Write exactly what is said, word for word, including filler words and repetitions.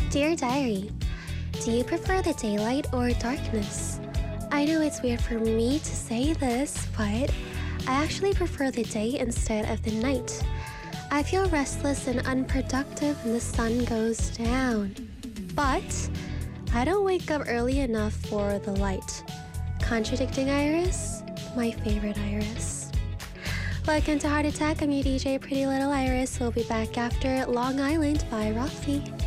Dear Diary, do you prefer the daylight or darkness? I know it's weird for me to say this, but I actually prefer the day instead of the night. I feel restless and unproductive when the sun goes down. But I don't wake up early enough for the light. Contradicting Iris? My favorite Iris. Welcome to Heart Attack. I'm your D J, Pretty Little Iris. We'll be back after Long Island by Rafi.